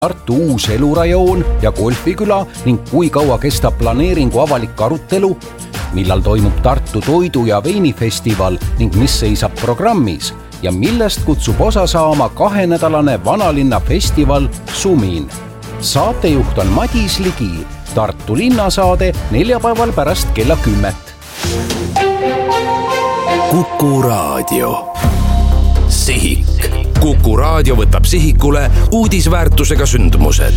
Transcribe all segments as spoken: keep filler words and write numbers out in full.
Tartu uus elurajoon ja golfiküla ning kui kaua kestab planeeringu avalik arutelu, millal toimub Tartu toidu- ja veinifestival ning mis seisab programmis ja millest kutsub osa saama kahenädalane vanalinna festival Sumin. Saatejuht on Madis Ligi, Tartu linnasaade neljapäeval pärast kella kümmet. Kuku Raadio. Sihik. Kuku Raadio võtab sihikule uudisväärtusega sündmused.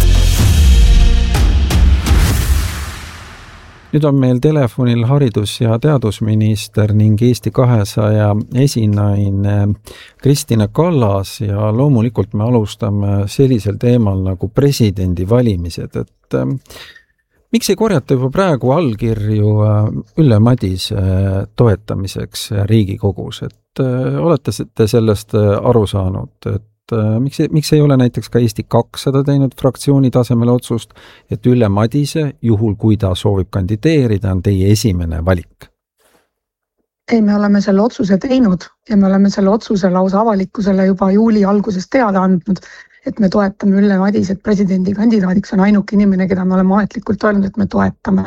Nüüd on meil telefonil haridus- ja teadusminister ning Eesti kahesaja esinaine Kristina Kallas ja loomulikult me alustame sellisel teemal nagu presidendi valimised, et miks ei korjata juba praegu allkirju Ülle Madise toetamiseks Riigikogus, et olete te sellest aru saanud, et miks, miks ei ole näiteks ka Eesti kakssada teinud fraktsiooni tasemel otsust, et Ülle Madise, juhul kui ta soovib kandideerida, on teie esimene valik? Ei, me oleme selle otsuse teinud ja me oleme selle otsuse lausa avalikkusele juba juuli alguses teada andnud, et me toetame Ülle Madiset presidendi kandidaadiks, on ainuke inimene, keda me oleme ametlikult öelnud, et me toetame.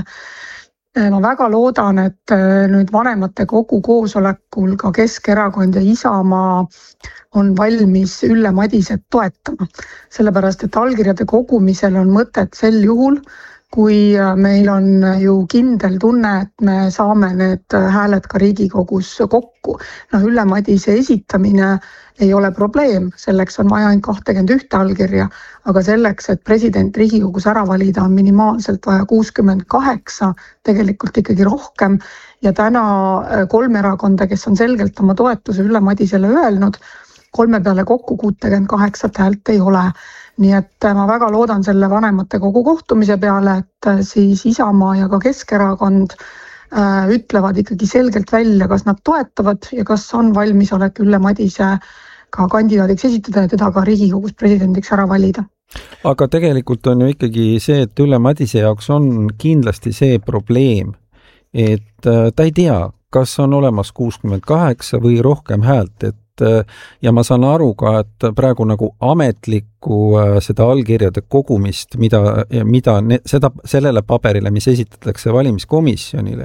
Ma väga loodan, et nüüd vanemate kogu koosolekul ka Keskerakond ja Isamaa on valmis Ülle Madiset toetama. Sellepärast, et allkirjade kogumisel on mõtet sel juhul, kui meil on ju kindel tunne, et me saame need hääled ka Riigikogus kokku. No, Ülle Madise esitamine ei ole probleem, selleks on vaja ainult kakskümmend üks allkirja, aga selleks, et president Riigikogus ära valida, on minimaalselt vaja kuuskümmend kaheksa, tegelikult ikkagi rohkem. Ja täna kolm erakonda, kes on selgelt oma toetuse Ülle Madisele öelnud, kolme peale kokku kuuskümmend kaheksa häält ei ole. Nii et ma väga loodan selle vanemate kogu kohtumise peale, et siis Isamaa ja ka Keskerakond äh, ütlevad ikkagi selgelt välja, kas nad toetavad ja kas on valmisolek Ülle Madise ka kandidaadiks esitada ja teda ka Riigikogus presidendiks ära valida. Aga tegelikult on ju ikkagi see, et Ülle Madise jaoks on kindlasti see probleem, et ta ei tea, kas on olemas kuuskümmend kaheksa või rohkem häält, et ja ma saan aru ka, et praegu nagu ametlikku seda allkirjade kogumist, mida, mida ne, seda, sellele paberile, mis esitatakse valimiskomisjonile,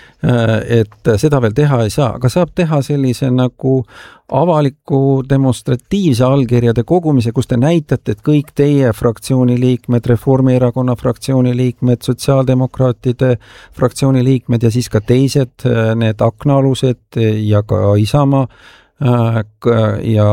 et seda veel teha ei saa, aga saab teha sellise nagu avaliku demonstratiivse allkirjade kogumise, kus te näitate, et kõik teie fraktsiooni liikmed, Reformierakonna fraktsiooni liikmed, sotsiaaldemokraatide fraktsiooni liikmed ja siis ka teised, need aknaalused ja ka Isamaa, ja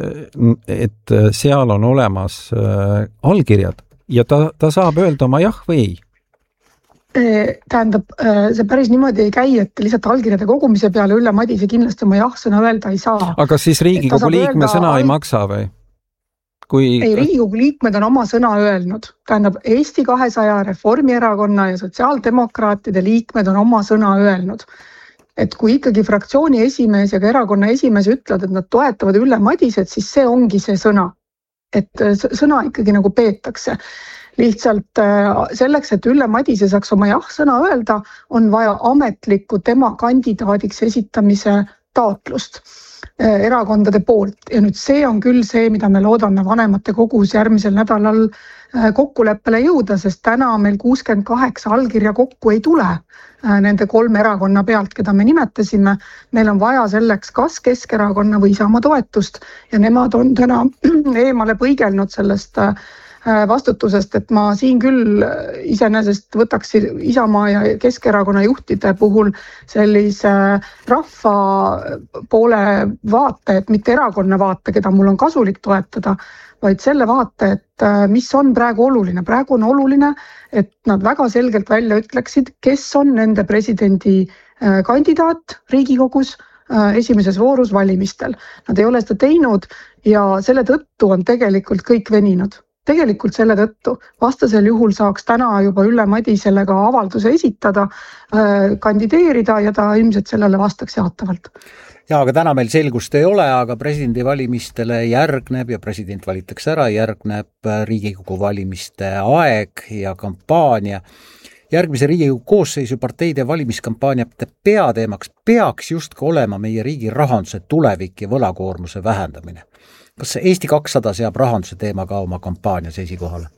et seal on olemas allkirjad ja ta, ta saab öelda oma jah või ei. Tähendab, see päris niimoodi ei käi, et lihtsalt allkirjade kogumise peale Ülle Madise kindlasti oma jah-sõna öelda ei saa. Aga siis Riigikogu liikme öelda, sõna ei maksa või? Kui... Ei, Riigikogu liikmed on oma sõna öelnud. Tähendab, Eesti kahesaja, Reformierakonna ja sotsiaaldemokraatide liikmed on oma sõna öelnud. Et kui ikkagi fraktsiooni esimees ja ka erakonna esimees ütlevad, et nad toetavad Ülle Madiset, siis see ongi see sõna. Et sõna ikkagi nagu peetakse. Lihtsalt selleks, et Ülle Madise saaks oma jah-sõna öelda, on vaja ametlikku tema kandidaadiks esitamise taotlust erakondade poolt. Ja nüüd see on küll see, mida me loodame vanemate kogus järgmisel nädalal kokkuleppele jõuda, sest täna meil kuuskümmend kaheksa allkirja kokku ei tule nende kolme erakonna pealt, keda me nimetasime. Meil on vaja selleks kas Keskerakonna või Isamaa toetust ja nemad on täna eemale põigelnud sellest vastutusest, et ma siin küll iseenesest võtaks Isamaa ja Keskerakonna juhtide puhul sellise rahva poole vaate, et mitte erakonna vaate, keda mul on kasulik toetada, vaid selle vaate, et mis on praegu oluline. Praegu on oluline, et nad väga selgelt välja ütleksid, kes on nende presidendi kandidaat Riigikogus esimeses voorus valimistel. Nad ei ole seda teinud ja selle tõttu on tegelikult kõik veninud. Tegelikult selle tõttu vastasel juhul saaks täna juba Ülle Madisele ka avalduse esitada, kandideerida ja ta ilmselt sellele vastaks jaatavalt. Ja, aga täna meil selgust ei ole, aga presidendi valimistele järgneb ja president valitakse ära, järgneb Riigikogu valimiste aeg ja kampaania. järgmise Riigikogu koosseisu parteide valimiskampaaniate peateemaks peaks justkui olema meie riigi rahanduse tulevik ja võlakoormuse vähendamine. Kas Eesti kakssada seab rahanduse teema ka oma kampaanias esikohale?